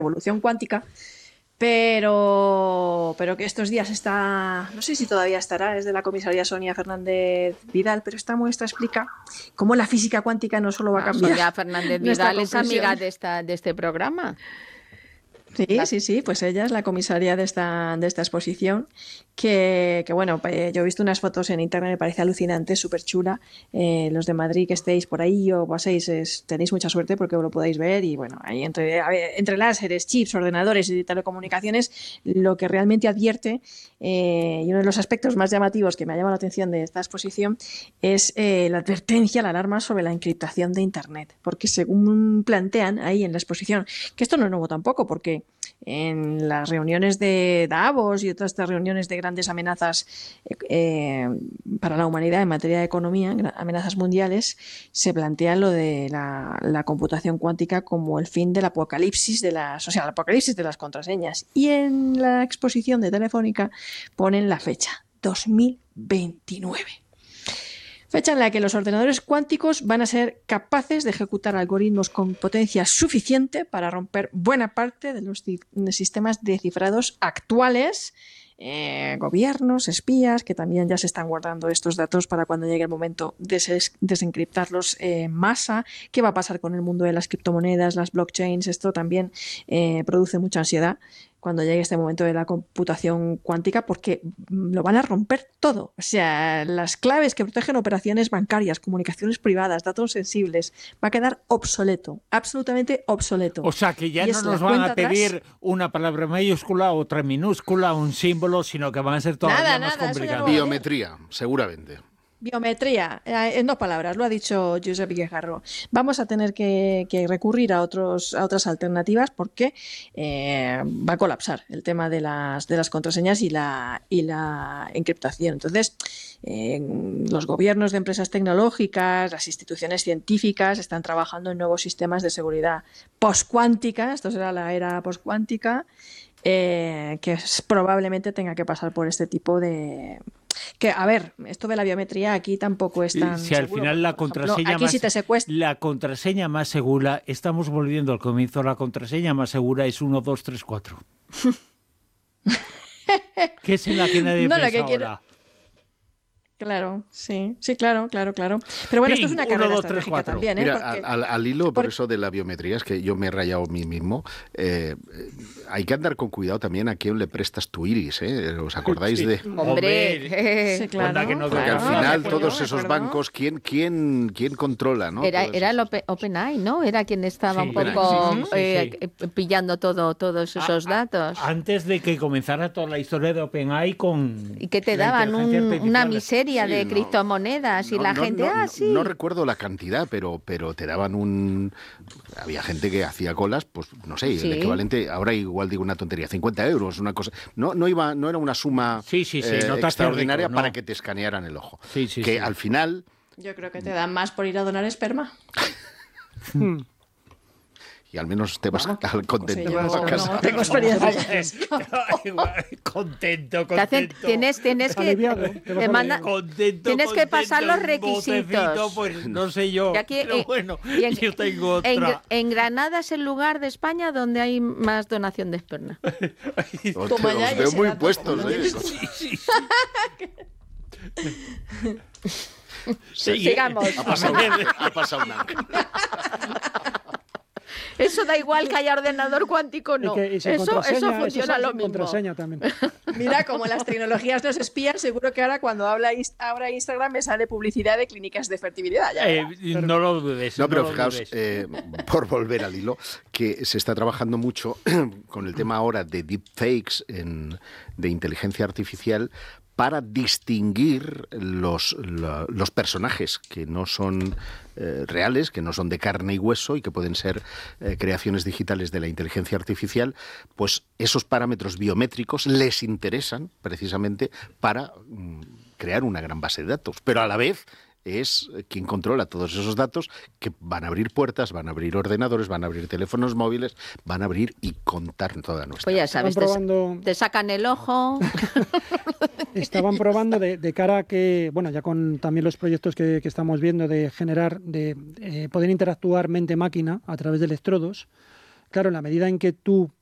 revolución cuántica, pero que estos días está, no sé si todavía estará, es de la comisaria Sonia Fernández Vidal, pero esta muestra explica cómo la física cuántica no solo va a cambiar Sonia Fernández nuestra Vidal es amiga comprensión. de este programa. Sí, pues ella es la comisaria de esta exposición, que bueno, yo he visto unas fotos en internet, me parece alucinante, súper chula. Los de Madrid que estéis por ahí o paséis, tenéis mucha suerte porque lo podáis ver y bueno, ahí entre láseres, chips, ordenadores y telecomunicaciones, lo que realmente advierte, y uno de los aspectos más llamativos que me ha llamado la atención de esta exposición es la advertencia, la alarma sobre la encriptación de Internet, porque según plantean ahí en la exposición, que esto no es nuevo tampoco, porque en las reuniones de Davos y otras reuniones de grandes amenazas para la humanidad en materia de economía, amenazas mundiales, se plantea lo de la computación cuántica como el fin del apocalipsis el apocalipsis de las contraseñas. Y en la exposición de Telefónica ponen la fecha, 2029. Fecha en la que los ordenadores cuánticos van a ser capaces de ejecutar algoritmos con potencia suficiente para romper buena parte de los sistemas de cifrados actuales. Gobiernos, espías, que también ya se están guardando estos datos para cuando llegue el momento de desencriptarlos en masa. ¿Qué va a pasar con el mundo de las criptomonedas, las blockchains? Esto también produce mucha ansiedad cuando llegue este momento de la computación cuántica, porque lo van a romper todo. O sea, las claves que protegen operaciones bancarias, comunicaciones privadas, datos sensibles, va a quedar obsoleto, absolutamente obsoleto. O sea, que ya no nos van a pedir una palabra mayúscula, otra minúscula, un símbolo, sino que van a ser todavía más complicados. Biometría, seguramente. Biometría, en 2 palabras, lo ha dicho Josep Guijarro. Vamos a tener que recurrir a otras alternativas porque va a colapsar el tema de las contraseñas y la encriptación. Entonces, los gobiernos de empresas tecnológicas, las instituciones científicas están trabajando en nuevos sistemas de seguridad postcuántica. Esto será la era postcuántica, que probablemente tenga que pasar por este tipo de... Que, a ver, esto de la biometría aquí tampoco es tan si al seguro. final la contraseña, aquí sí te secuestra. La contraseña más segura, estamos volviendo al comienzo, la contraseña más segura es 1, 2, 3, 4. ¿Qué es en la que nadie piensa ahora? Claro, sí, claro. Pero bueno, esto es una carrera estratégica también, ¿eh? Mira, al hilo, por eso de la biometría, es que yo me he rayado a mí mismo. Hay que andar con cuidado también a quién le prestas tu iris, ¿eh? ¿Os acordáis de...? ¡Hombre! Sí, claro. Porque al final todos esos bancos, ¿quién controla, ¿no? Era el OpenAI, ¿no? Era quien estaba un poco pillando todos esos datos. Antes de que comenzara toda la historia de OpenAI con... Y que te daban una miseria de criptomonedas y la gente, No recuerdo la cantidad, pero te daban había gente que hacía colas, pues no sé, el equivalente, ahora igual digo una tontería, 50 euros, una cosa. No era una suma extraordinaria rico, para que te escanearan el ojo. Al final... Yo creo que te dan más por ir a donar esperma. Y al menos te vas contento a casa. No tengo experiencias. Contento. Tienes que tienes que pasar los requisitos. Pues no sé yo, pero bueno, yo tengo otra. En Granada es el lugar de España donde hay más donación de esperma. Os veo muy puestos, ¿eh? Sigamos. Ha pasado un ángel. Eso da igual que haya ordenador cuántico, no. Eso funciona lo mismo. Contraseña también. Mira, como las tecnologías nos espían, seguro que ahora cuando abra Instagram me sale publicidad de clínicas de fertilidad. No lo dudes. No, pero fijaos, por volver al hilo, que se está trabajando mucho con el tema ahora de deepfakes, de inteligencia artificial, para distinguir los personajes que no son reales, que no son de carne y hueso y que pueden ser creaciones digitales de la inteligencia artificial, pues esos parámetros biométricos les interesan precisamente para crear una gran base de datos. Pero a la vez es quien controla todos esos datos que van a abrir puertas, van a abrir ordenadores, van a abrir teléfonos móviles, van a abrir y contar toda nuestra... Pues ya sabes, te sacan el ojo... Estaban probando de cara a que, bueno, ya con también los proyectos que estamos viendo de generar, de poder interactuar mente-máquina a través de electrodos, claro, en la medida en que tú